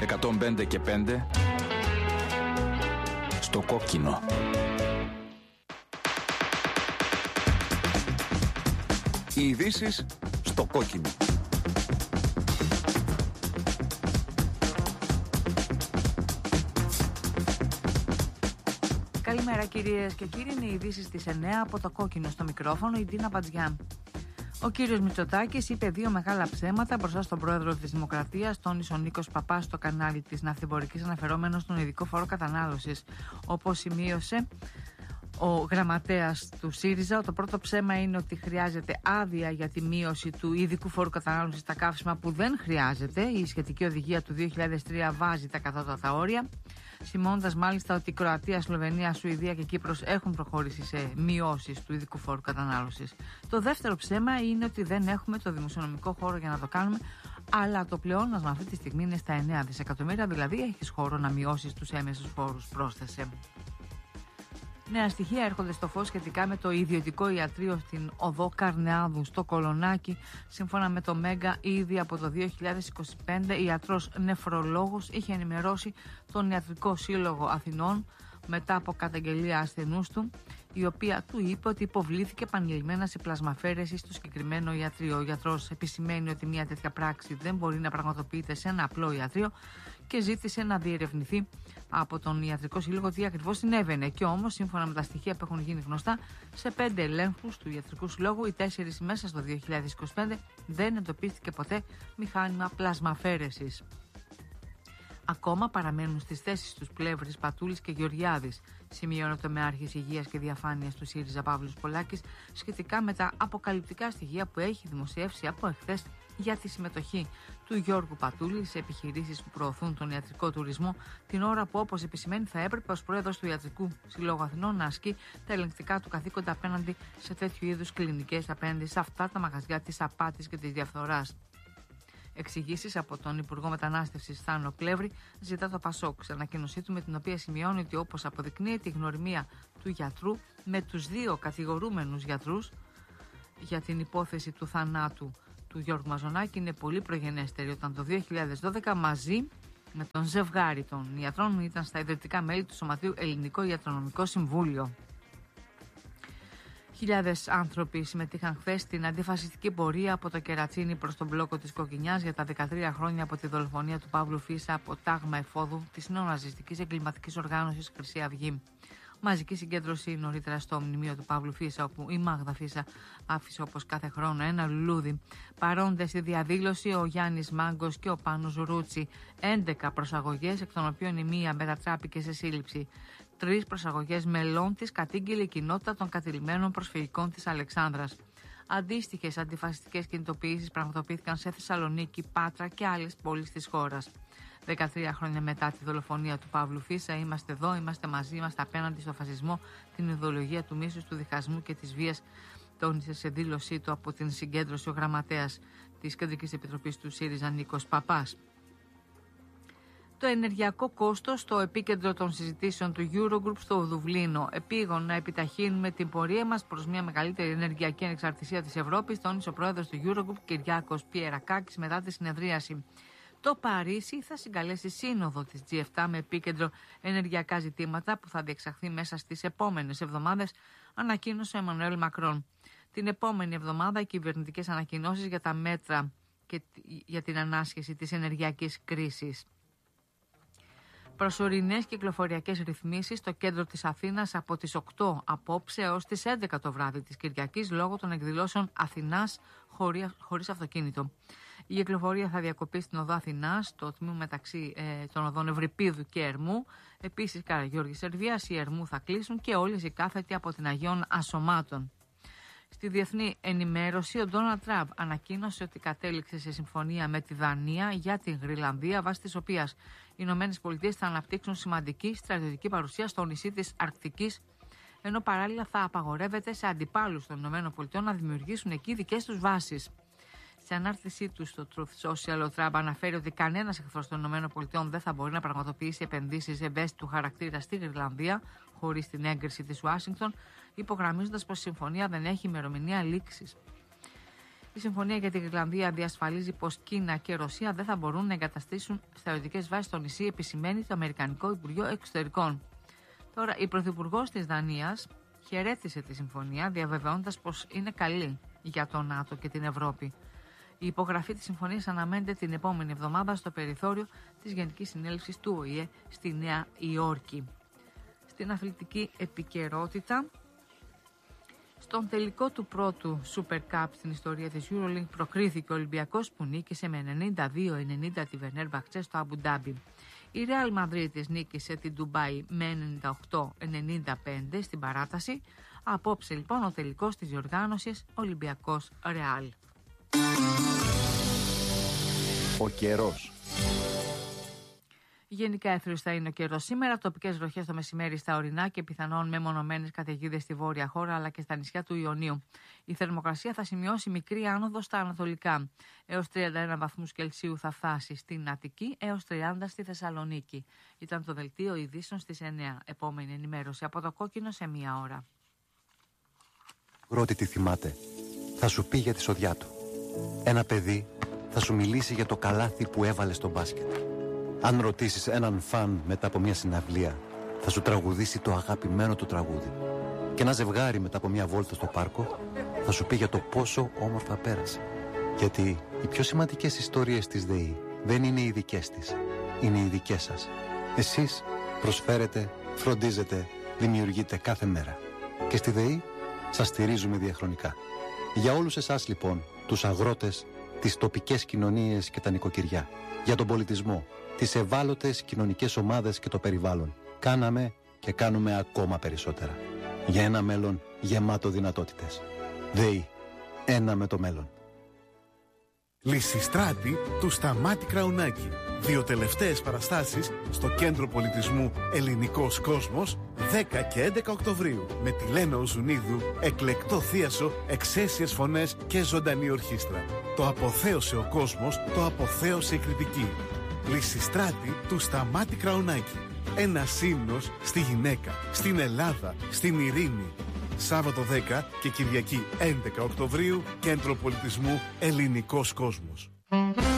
105 και 5 στο κόκκινο. Οι ειδήσεις στο κόκκινο. Καλημέρα κυρίες και κύριοι, είναι οι ειδήσεις της 9 από το κόκκινο. Στο μικρόφωνο η Ντίνα Μπατζιά. Ο κύριος Μητσοτάκης είπε δύο μεγάλα ψέματα μπροστά στον πρόεδρο της Δημοκρατίας, τόνισε ο Νίκος Παπάς στο κανάλι της Ναυτιμπορικής, αναφερόμενος στον ειδικό φόρο κατανάλωσης. Όπως σημείωσε ο γραμματέας του ΣΥΡΙΖΑ, το πρώτο ψέμα είναι ότι χρειάζεται άδεια για τη μείωση του ειδικού φόρου κατανάλωσης στα καύσιμα, που δεν χρειάζεται. Η σχετική οδηγία του 2003 βάζει τα κατώτατα όρια, σημειώνοντας μάλιστα ότι η Κροατία, Σλοβενία, Σουηδία και Κύπρος έχουν προχωρήσει σε μειώσεις του ειδικού φόρου κατανάλωσης. Το δεύτερο ψέμα είναι ότι δεν έχουμε το δημοσιονομικό χώρο για να το κάνουμε, αλλά το πλεόνασμα αυτή τη στιγμή είναι στα 9 δισεκατομμύρια, δηλαδή έχεις χώρο να μειώσεις τους έμεσους φόρους, πρόσθεσε. Νέα στοιχεία έρχονται στο φως σχετικά με το ιδιωτικό ιατρείο στην οδό Καρνεάδου στο Κολονάκι. Σύμφωνα με το Μέγκα, ήδη από το 2025 ιατρός νεφρολόγος είχε ενημερώσει τον Ιατρικό Σύλλογο Αθηνών μετά από καταγγελία ασθενούς του, η οποία του είπε ότι υποβλήθηκε επανειλημμένα σε πλασμαφέρεση στο συγκεκριμένο ιατρείο. Ο γιατρός επισημαίνει ότι μια τέτοια πράξη δεν μπορεί να πραγματοποιείται σε ένα απλό ιατρείο και ζήτησε να διερευνηθεί από τον Ιατρικό Σύλλογο τι ακριβώς συνέβαινε. Και όμως, σύμφωνα με τα στοιχεία που έχουν γίνει γνωστά, σε 5 ελέγχους του Ιατρικού Συλλόγου, οι 4 μέσα στο 2025, δεν εντοπίστηκε ποτέ μηχάνημα πλασμαφέρεσης. Ακόμα παραμένουν στις θέσεις τους Πλεύρης, Πατούλης και Γεωργιάδης, σημειώνει ο τομεάρχης Υγείας και Διαφάνειας του ΣΥΡΙΖΑ Παύλος Πολάκης, σχετικά με τα αποκαλυπτικά στοιχεία που έχει δημοσιεύσει από εχθές για τη συμμετοχή του Γιώργου Πατούλη σε επιχειρήσεις που προωθούν τον ιατρικό τουρισμό, την ώρα που, όπως επισημαίνει, θα έπρεπε ως πρόεδρος του Ιατρικού Συλλόγου Αθηνών να ασκεί τα ελεγκτικά του καθήκοντα απέναντι σε τέτοιου είδους κλινικές, απέναντι σε αυτά τα μαγαζιά της απάτης και της διαφθοράς. Εξηγήσεις από τον Υπουργό Μετανάστευσης Θάνο Πλεύρη ζητά το ΠΑΣΟΚ σε ανακοίνωσή του, με την οποία σημειώνει ότι, όπως αποδεικνύεται, η γνωριμία του γιατρού με τους δύο κατηγορούμενους γιατρούς για την υπόθεση του θανάτου του Γιώργου Μαζονάκη είναι πολύ προγενέστερη, όταν το 2012 μαζί με τον ζευγάρι των ιατρών ήταν στα ιδρυτικά μέλη του Σωματείου Ελληνικό Ιατρονομικό Συμβούλιο. Χιλιάδες άνθρωποι συμμετείχαν χθες στην αντιφασιστική πορεία από το Κερατσίνι προς τον μπλόκο της Κοκκινιάς για τα 13 χρόνια από τη δολοφονία του Παύλου Φίσα από τάγμα εφόδου της νεοναζιστικής εγκληματικής οργάνωσης Χρυσή Αυγή. Μαζική συγκέντρωση νωρίτερα στο μνημείο του Παύλου Φίσα, όπου η Μάγδα Φίσα άφησε όπως κάθε χρόνο ένα λουλούδι. Παρόντες στη διαδήλωση ο Γιάννης Μάγκος και ο Πάνος Ρούτσι. 11 προσαγωγές, εκ των οποίων η μία μετατράπηκε σε σύλληψη. 3 προσαγωγές μελών της κατήγγειλε η κοινότητα των κατηλημένων προσφυγικών της Αλεξάνδρας. Αντίστοιχες αντιφασιστικές κινητοποιήσεις πραγματοποιήθηκαν σε Θεσσαλονίκη, Πάτρα και άλλες πόλεις της χώρας. 13 χρόνια μετά τη δολοφονία του Παύλου Φίσα, είμαστε εδώ, είμαστε μαζί, είμαστε απέναντι στο φασισμό, την ιδεολογία του μίσους, του διχασμού και της βίας, τόνισε σε δήλωσή του από την συγκέντρωση ο γραμματέας της Κεντρικής Επιτροπής του ΣΥΡΙΖΑ Νίκος Παπάς. Το ενεργειακό κόστος στο επίκεντρο των συζητήσεων του Eurogroup στο Δουβλίνο. Επίγον να επιταχύνουμε την πορεία μας προς μια μεγαλύτερη ενεργειακή ανεξαρτησία της Ευρώπης, τόνισε ο πρόεδρος του Eurogroup Κυριάκος Πιερακάκης μετά τη συνεδρίαση. Το Παρίσι θα συγκαλέσει σύνοδο της G7 με επίκεντρο ενεργειακά ζητήματα που θα διεξαχθεί μέσα στις επόμενες εβδομάδες, ανακοίνωσε ο Εμμανουέλ Μακρόν. Την επόμενη εβδομάδα οι κυβερνητικές ανακοινώσεις για τα μέτρα και για την ανάσχεση της ενεργειακής κρίσης. Προσωρινές κυκλοφοριακές ρυθμίσεις στο κέντρο της Αθήνας από τις 8 απόψε έως τις 11 το βράδυ της Κυριακής, λόγω των εκδηλώσεων Αθηνάς χωρίς αυτοκίνητο. Η κυκλοφορία θα διακοπεί στην οδό Αθηνάς, στο τμήμα μεταξύ των οδών Ευρυπίδου και Ερμού. Επίσης, Καραγιώργης Σερβίας, η Ερμού θα κλείσουν και όλες οι κάθετοι από την Αγίων Ασωμάτων. Στη διεθνή ενημέρωση, ο Ντόναλντ Τραμπ ανακοίνωσε ότι κατέληξε σε συμφωνία με τη Δανία για την Γρυλανδία, βάσει της οποίας οι Ηνωμένες Πολιτείες θα αναπτύξουν σημαντική στρατιωτική παρουσία στο νησί της Αρκτικής, ενώ παράλληλα θα απαγορεύεται σε αντιπάλους των Ηνωμένων Πολιτειών να δημιουργήσουν εκεί δικές τους βάσεις. Σε ανάρτησή του στο Truth Social, ο Τραμπ αναφέρει ότι κανένας εχθρός των ΗΠΑ δεν θα μπορεί να πραγματοποιήσει επενδύσεις ευαίσθητου χαρακτήρα στη Γρυλανδία χωρίς την έγκριση της Ουάσιγκτον, υπογραμμίζοντας πως η συμφωνία δεν έχει ημερομηνία λήξης. Η συμφωνία για την Ιρλανδία διασφαλίζει πως Κίνα και Ρωσία δεν θα μπορούν να εγκαταστήσουν στρατιωτικές βάσεις στο νησί, επισημαίνει το Αμερικανικό Υπουργείο Εξωτερικών. Τώρα, η Πρωθυπουργός της Δανίας χαιρέτησε τη συμφωνία, διαβεβαιώντας πως είναι καλή για το ΝΑΤΟ και την Ευρώπη. Η υπογραφή της συμφωνίας αναμένεται την επόμενη εβδομάδα στο περιθώριο της Γενικής Συνέλευσης του ΟΗΕ στη Νέα Υόρκη. Στην αθλητική επικαιρότητα, στον τελικό του πρώτου Super Cup στην ιστορία της EuroLeague προκρίθηκε ο Ολυμπιακός που νίκησε με 92-90 τη Fenerbahçe στο Αμπου Ντάμπι. Η Real Madrid νίκησε την Ντουμπάι με 98-95 στην παράταση. Απόψε λοιπόν ο τελικός της διοργάνωσης Ολυμπιακός Ρεάλ. Ο καιρός. Γενικά εύθραιος θα είναι ο καιρός σήμερα. Τοπικές βροχές το μεσημέρι στα ορεινά και πιθανόν μεμονωμένες καταιγίδες στη βόρεια χώρα αλλά και στα νησιά του Ιωνίου. Η θερμοκρασία θα σημειώσει μικρή άνοδο στα ανατολικά. Έως 31 βαθμούς Κελσίου θα φτάσει στην Αττική, έως 30 στη Θεσσαλονίκη. Ήταν το δελτίο ειδήσεων στις 9. Επόμενη ενημέρωση από το Κόκκινο σε 1 ώρα. Ρώτη τι θυμάται. Θα σου πει για τη σοδιά του. Ένα παιδί θα σου μιλήσει για το καλάθι που έβαλε στο μπάσκετ. Αν ρωτήσεις έναν φαν μετά από μια συναυλία, θα σου τραγουδήσει το αγαπημένο του τραγούδι. Και ένα ζευγάρι μετά από μια βόλτα στο πάρκο θα σου πει για το πόσο όμορφα πέρασε. Γιατί οι πιο σημαντικές ιστορίες της ΔΕΗ δεν είναι οι δικές της, είναι οι δικές σας. Εσείς προσφέρετε, φροντίζετε, δημιουργείτε κάθε μέρα. Και στη ΔΕΗ σας στηρίζουμε διαχρονικά. Για όλους εσάς λοιπόν, τους αγρότες, τις τοπικές κοινωνίες και τα νοικοκυριά, για τον πολιτισμό, τις ευάλωτες κοινωνικές ομάδες και το περιβάλλον, κάναμε και κάνουμε ακόμα περισσότερα. Για ένα μέλλον γεμάτο δυνατότητες. ΔΕΗ. Ένα με το μέλλον. Λυσιστράτη του Σταμάτη Κραουνάκη. 2 τελευταίες παραστάσεις στο Κέντρο Πολιτισμού Ελληνικός Κόσμος 10 και 11 Οκτωβρίου με τη Λένα Οζουνίδου, εκλεκτό θίασο, εξαίσιες φωνές και ζωντανή ορχήστρα. Το αποθέωσε ο κόσμος, το αποθέωσε η κριτική. Λυσιστράτη του Σταμάτη Κραουνάκη. Ένας ύμνος στη γυναίκα, στην Ελλάδα, στην ειρήνη. Σάββατο 10 και Κυριακή 11 Οκτωβρίου, Κέντρο Πολιτισμού Ελληνικός Κόσμος.